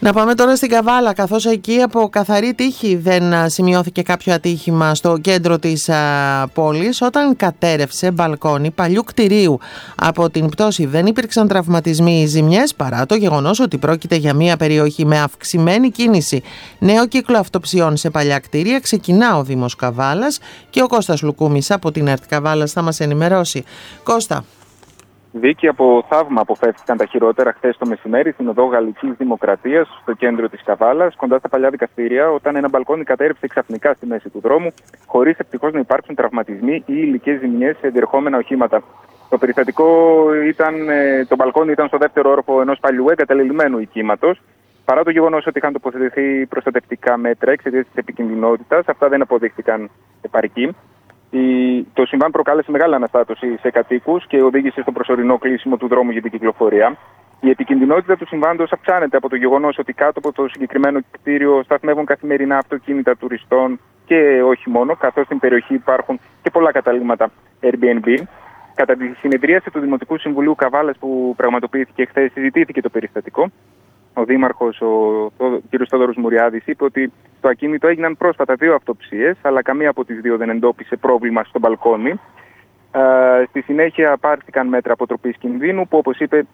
Να πάμε τώρα στην Καβάλα, καθώς εκεί από καθαρή τύχη δεν σημειώθηκε κάποιο ατύχημα στο κέντρο της πόλης. Όταν κατέρευσε μπαλκόνι παλιού κτηρίου από την πτώση, δεν υπήρξαν τραυματισμοί ή ζημιές, παρά το γεγονός ότι πρόκειται για μια περιοχή με αυξημένη κίνηση. Νέο κύκλο αυτοψιών σε παλιά κτίρια. Ξεκινά ο Δήμος Καβάλας και ο Κώστας Λουκούμης από την ΕΡΤ Καβάλας θα μας ενημερώσει. Κώστα. Δίκη από θαύμα αποφεύθηκαν τα χειρότερα χθες το μεσημέρι στην οδό Γαλλικής Δημοκρατίας, στο κέντρο της Καβάλας, κοντά στα παλιά δικαστήρια, όταν ένα μπαλκόνι κατέρευσε ξαφνικά στη μέση του δρόμου, χωρίς ευτυχώς να υπάρξουν τραυματισμοί ή υλικές ζημιές σε διερχόμενα οχήματα. Το περιστατικό το μπαλκόνι ήταν στο δεύτερο όροφο ενός παλιού εγκαταλελειμμένου οικίματος. Παρά το γεγονός ότι είχαν τοποθετηθεί προστατευτικά μέτρα εξαιτίας της επικινδυνότητας, αυτά δεν αποδείχθηκαν επαρκή. Το συμβάν προκάλεσε μεγάλη αναστάτωση σε κατοίκους και οδήγησε στο προσωρινό κλείσιμο του δρόμου για την κυκλοφορία. Η επικινδυνότητα του συμβάντος αυξάνεται από το γεγονός ότι κάτω από το συγκεκριμένο κτίριο σταθμεύουν καθημερινά αυτοκίνητα τουριστών και όχι μόνο, καθώς στην περιοχή υπάρχουν και πολλά καταλύγματα Airbnb. Κατά τη συνεδρίαση του Δημοτικού Συμβουλίου Καβάλας που πραγματοποιήθηκε χθες, συζητήθηκε το περιστατικό. Ο Δήμαρχος, ο κ. Θόδωρος Μουριάδης, είπε ότι στο ακίνητο έγιναν πρόσφατα 2 αυτοψίες, αλλά καμία από τις 2 δεν εντόπισε πρόβλημα στο μπαλκόνι. Στη συνέχεια πάρθηκαν μέτρα αποτροπής κινδύνου, που όπως είπε,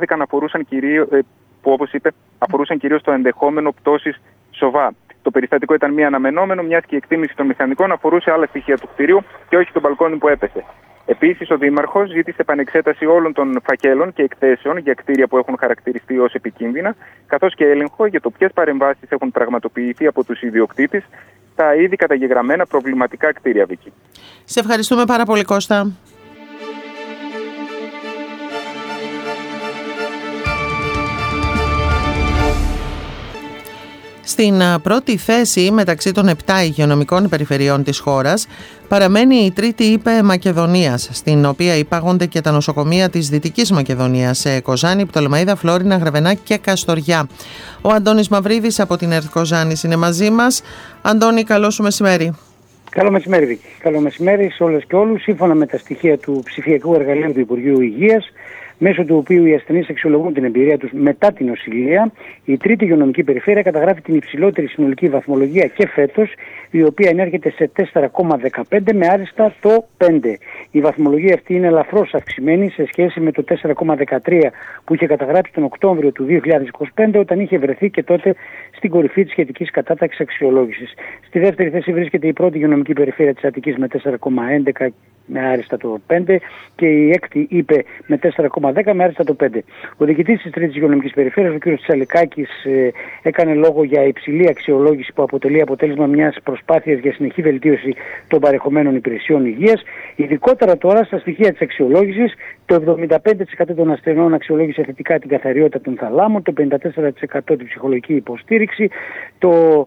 αφορούσαν κυρίως το ενδεχόμενο πτώσης σοβά. Το περιστατικό ήταν μη αναμενόμενο, μιας και η εκτίμηση των μηχανικών αφορούσε άλλα στοιχεία του κτηρίου και όχι το μπαλκόνι που έπεσε. Επίσης, ο Δήμαρχος ζήτησε επανεξέταση όλων των φακέλων και εκθέσεων για κτίρια που έχουν χαρακτηριστεί ως επικίνδυνα, καθώς και έλεγχο για το ποιες παρεμβάσεις έχουν πραγματοποιηθεί από τους ιδιοκτήτες στα ήδη καταγεγραμμένα προβληματικά κτίρια, Βίκη. Σε ευχαριστούμε πάρα πολύ, Κώστα. Στην πρώτη θέση μεταξύ των 7 υγειονομικών περιφερειών της χώρας παραμένει η τρίτη ΥΠΕ Μακεδονίας, στην οποία υπάγονται και τα νοσοκομεία της Δυτικής Μακεδονίας σε Κοζάνη, Πτολεμαΐδα, Φλόρινα, Γραβενά και Καστοριά. Ο Αντώνης Μαυρίδης από την ΕΡΤ Κοζάνης είναι μαζί μας. Αντώνη, καλό σου μεσημέρι. Καλό μεσημέρι, Βίκη. Καλό μεσημέρι σε όλες και όλους. Σύμφωνα με τα στοιχεία του ψηφιακού εργαλείου του Υπουργείου Υγείας, μέσω του οποίου οι ασθενείς αξιολογούν την εμπειρία τους μετά την νοσηλεία, η τρίτη υγειονομική περιφέρεια καταγράφει την υψηλότερη συνολική βαθμολογία και φέτος, η οποία ενέρχεται σε 4,15 με άριστα το 5. Η βαθμολογία αυτή είναι ελαφρώς αυξημένη σε σχέση με το 4,13 που είχε καταγράψει τον Οκτώβριο του 2025, όταν είχε βρεθεί και τότε στην κορυφή της σχετικής κατάταξης αξιολόγησης. Στη δεύτερη θέση βρίσκεται η πρώτη υγειονομική περιφέρεια της Αττικής με 4,11 με άριστα το 5 και η έκτη ΥΠΕ με 4,10 με άριστα το 5. Ο διοικητής της τρίτης υγειονομικής περιφέρειας, ο κ. Τσαλικάκης, έκανε λόγο για υψηλή αξιολόγηση που αποτελεί αποτέλεσμα μιας προσπάθειας για συνεχή βελτίωση των παρεχομένων υπηρεσιών υγείας. Ειδικότερα τώρα στα στοιχεία της αξιολόγησης, το 75% των ασθενών αξιολόγησε θετικά την καθαριότητα των θαλάμων, το 54% την ψυχολογική υποστήριξη, το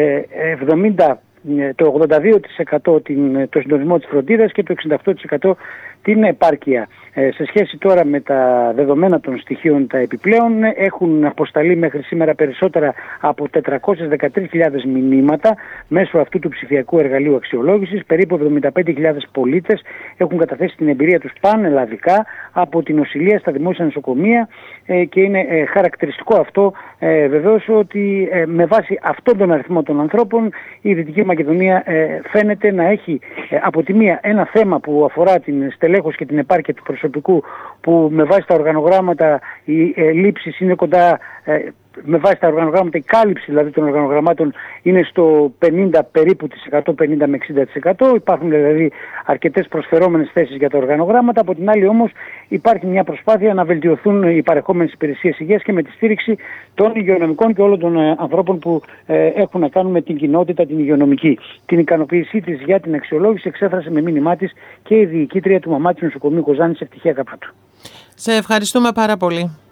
82% το συντονισμό της φροντίδας και το 68% την επάρκεια. Σε σχέση τώρα με τα δεδομένα των στοιχείων τα επιπλέον, έχουν αποσταλεί μέχρι σήμερα περισσότερα από 413.000 μηνύματα μέσω αυτού του ψηφιακού εργαλείου αξιολόγησης. Περίπου 75.000 πολίτες έχουν καταθέσει την εμπειρία τους πανελλαδικά από την νοσηλεία στα δημόσια νοσοκομεία και είναι χαρακτηριστικό αυτό βεβαίως ότι με βάση αυτόν τον αριθμό των ανθρώπων η Δυτική Μακεδονία φαίνεται να έχει από τη μία ένα θέμα που αφορά την στελέχωση και την επάρκεια του προσωπικού, που με βάση τα οργανογράμματα οι λήψεις είναι κοντά, με βάση τα οργανογράμματα η κάλυψη δηλαδή των οργανογραμμάτων είναι στο 50 περίπου της 100, 50 με 60%. Υπάρχουν δηλαδή αρκετές προσφερόμενες θέσεις για τα οργανογράμματα. Από την άλλη όμως υπάρχει μια προσπάθεια να βελτιωθούν οι παρεχόμενες υπηρεσίες υγείας και με τη στήριξη των υγειονομικών και όλων των ανθρώπων που έχουν να κάνουν με την κοινότητα την υγειονομική. Την ικανοποίησή της για την αξιολόγηση εξέφρασε με μήνυμά της και η διοικήτρια του Μαμάτσι Νοσοκομείου Κοζάνης, Ευτυχία Καπάτου. Σε ευχαριστούμε πάρα πολύ.